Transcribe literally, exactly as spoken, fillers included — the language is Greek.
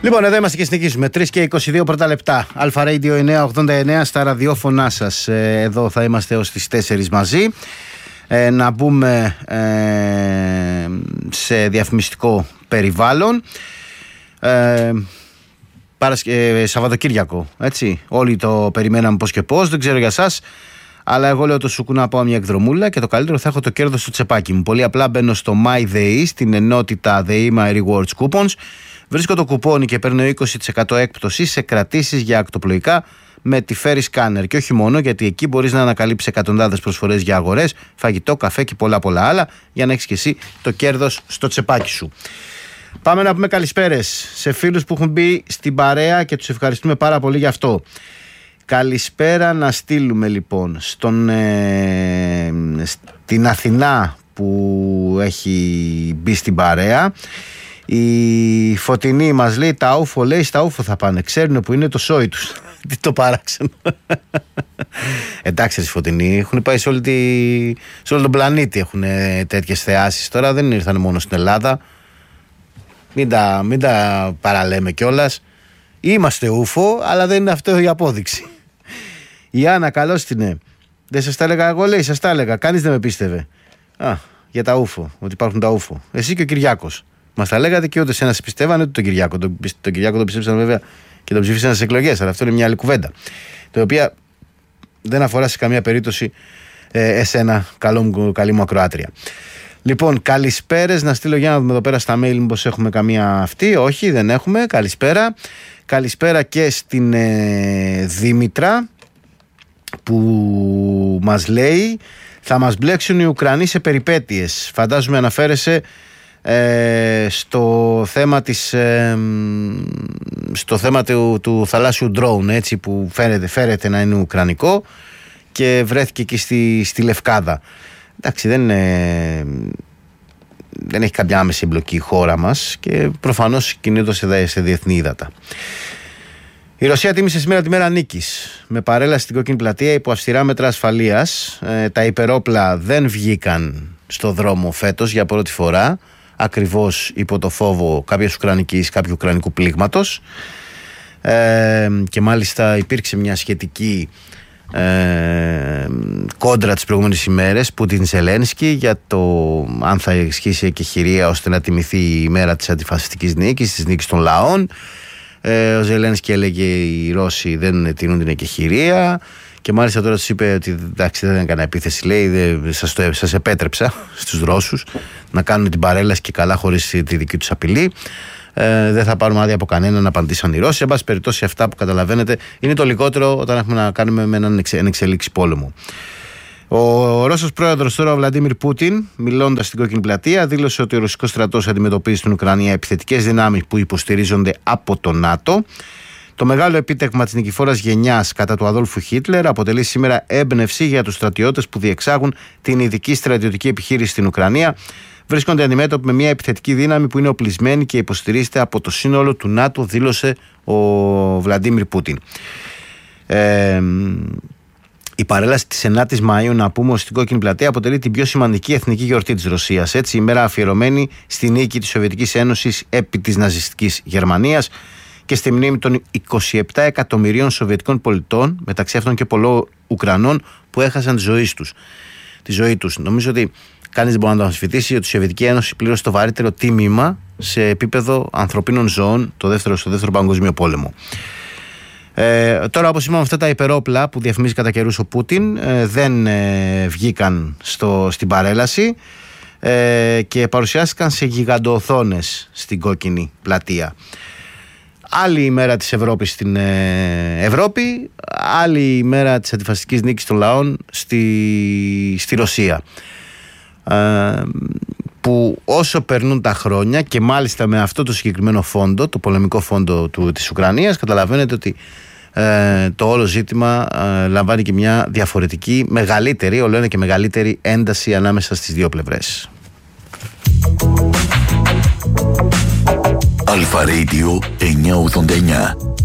Λοιπόν, εδώ είμαστε και συνεχίζουμε. τρεις και είκοσι δύο πρώτα λεπτά. Αλφα Radio εννιακόσια ογδόντα εννέα στα ραδιόφωνά σας. Ε, εδώ θα είμαστε ως τις τέσσερις μαζί. Ε, να μπούμε ε, σε διαφημιστικό περιβάλλον. Ε, Παρασκε... Σαββατοκύριακο, έτσι. Όλοι το περιμέναμε πώς και πώς. Δεν ξέρω για σας. Αλλά εγώ λέω το σουκού να πάω μια εκδρομούλα και το καλύτερο θα έχω το κέρδος στο τσεπάκι μου. Πολύ απλά μπαίνω στο MyDay, στην ενότητα The My Rewards Coupons. Βρίσκω το κουπόνι και παίρνω είκοσι τοις εκατό έκπτωση σε κρατήσεις για ακτοπλοϊκά με τη Ferry Scanner. Και όχι μόνο, γιατί εκεί μπορείς να ανακαλύψεις εκατοντάδες προσφορές για αγορές, φαγητό, καφέ και πολλά πολλά άλλα, για να έχεις και εσύ το κέρδος στο τσεπάκι σου. Πάμε να πούμε καλησπέρες σε φίλους που έχουν μπει στην παρέα και τους ευχαριστούμε πάρα πολύ γι' αυτό. Καλησπέρα να στείλουμε λοιπόν στον, ε, στην Αθηνά που έχει μπει στην παρέα. Η Φωτεινή μας λέει τα ούφο, λέει στα ούφο θα πάνε. Ξέρουν που είναι το σόι τους. Τι το παράξενο. Εντάξει, οι Φωτεινοί έχουν πάει σε, όλη τη, σε όλο τον πλανήτη. Έχουν τέτοιες θεάσεις. Τώρα δεν ήρθαν μόνο στην Ελλάδα. Μην τα, μην τα παραλέμε κιόλας. Είμαστε ούφο, αλλά δεν είναι αυτό η απόδειξη. Η Άννα, καλώς την είναι. Δεν σας τα έλεγα εγώ, λέει, σας τα έλεγα. Κανείς δεν με πίστευε. Α, για τα ούφο, ότι υπάρχουν τα ούφο. Εσύ και ο Κυριάκος. Μας τα λέγατε και ούτε σε ένας πιστεύανε ούτε τον Κυριάκο. Τον, τον Κυριάκο τον ψήφισαν βέβαια και τον ψήφισαν στις εκλογές. Αλλά αυτό είναι μια άλλη κουβέντα. Το οποία δεν αφορά σε καμία περίπτωση ε, εσένα, καλό μου, καλή μου ακροάτρια. Λοιπόν, καλησπέρες. Να στείλω για να δούμε εδώ πέρα στα mail μήπως έχουμε καμία αυτή. Όχι, δεν έχουμε. Καλησπέρα. Καλησπέρα και στην ε, Δήμητρα που μας λέει θα μας μπλέξουν οι Ουκρανοί σε περιπέτειες. Φαντάζομαι αναφέρεσαι ε, στο θέμα της ε, στο θέμα του, του θαλάσσιου drone, έτσι, που φέρεται, φέρεται να είναι ουκρανικό και βρέθηκε εκεί στη, στη Λευκάδα. Εντάξει, δεν είναι, δεν έχει κάποια άμεση εμπλοκή η χώρα μας και προφανώς κινείται σε, σε διεθνή ύδατα. Η Ρωσία τίμησε σήμερα τη μέρα νίκης με παρέλαση στην Κόκκινη Πλατεία υπό αυστηρά μέτρα ασφαλείας. Ε, τα υπερόπλα δεν βγήκαν στο δρόμο φέτος για πρώτη φορά, ακριβώς υπό το φόβο κάποιας ουκρανικής, κάποιου ουκρανικού πλήγματος. Ε, και μάλιστα υπήρξε μια σχετική ε, κόντρα τις προηγούμενες ημέρες Πούτιν-Ζελένσκι για το αν θα ισχύσει εκεχηρία ώστε να τιμηθεί η μέρα της αντιφασιστικής νίκης, της νίκης των λαών. Ε, ο Ζελένσκι έλεγε οι Ρώσοι δεν τηρούν την εκεχηρία και μάλιστα τώρα τους είπε ότι εντάξει, δεν έκανα επίθεση, λέει, δε, σας, το, σας επέτρεψα στους Ρώσους να κάνουν την παρέλαση και καλά χωρίς τη δική τους απειλή. Ε, δεν θα πάρουμε άδεια από κανέναν, απαντήσαν οι Ρώσοι. Εν πάση περιπτώσει, αυτά που καταλαβαίνετε είναι το λιγότερο όταν έχουμε να κάνουμε με έναν εξε, εξελίξη πόλεμο. Ο Ρώσος πρόεδρος τώρα, ο Βλαντίμιρ Πούτιν, μιλώντας στην Κόκκινη Πλατεία, δήλωσε ότι ο ρωσικός στρατός αντιμετωπίζει στην Ουκρανία επιθετικές δυνάμεις που υποστηρίζονται από το ΝΑΤΟ. Το μεγάλο επίτευγμα της νικηφόρας γενιάς κατά του Αδόλφου Χίτλερ αποτελεί σήμερα έμπνευση για τους στρατιώτες που διεξάγουν την ειδική στρατιωτική επιχείρηση στην Ουκρανία. Βρίσκονται αντιμέτωποι με μια επιθετική δύναμη που είναι οπλισμένη και υποστηρίζεται από το σύνολο του ΝΑΤΟ, δήλωσε ο Βλαντίμιρ Πούτιν. Ε, η παρέλαση της ενάτης Μαΐου, να πούμε, στην Κόκκινη Πλατεία αποτελεί την πιο σημαντική εθνική γιορτή της Ρωσίας. Έτσι, η μέρα αφιερωμένη στη νίκη της Σοβιετικής Ένωσης επί της ναζιστικής Γερμανίας και στη μνήμη των είκοσι επτά εκατομμυρίων Σοβιετικών πολιτών, μεταξύ αυτών και πολλών Ουκρανών, που έχασαν τη ζωή τους. Τη ζωή τους. Νομίζω ότι κανείς δεν μπορεί να το αμφισβητήσει ότι η Σοβιετική Ένωση πλήρωσε το βαρύτερο τίμημα σε επίπεδο ανθρωπίνων ζώων το δεύτερο, στο δεύτερο Παγκόσμιο Πόλεμο. Ε, τώρα, όπως είπαμε, αυτά τα υπερόπλα που διαφημίζει κατά καιρούς ο Πούτιν ε, δεν ε, βγήκαν στο, στην παρέλαση ε, και παρουσιάστηκαν σε γιγαντοοθόνες στην Κόκκινη Πλατεία. Άλλη ημέρα της Ευρώπης στην ε, Ευρώπη, άλλη ημέρα της αντιφασιστικής νίκης των λαών στη, στη Ρωσία. Ε, που όσο περνούν τα χρόνια και μάλιστα με αυτό το συγκεκριμένο φόντο, το πολεμικό φόντο του, της Ουκρανίας, καταλαβαίνετε ότι ε, το όλο ζήτημα ε, λαμβάνει και μια διαφορετική, μεγαλύτερη, όλο ένα και μεγαλύτερη ένταση ανάμεσα στις δύο πλευρές. Αλφα Radio εννιακόσια ογδόντα εννέα.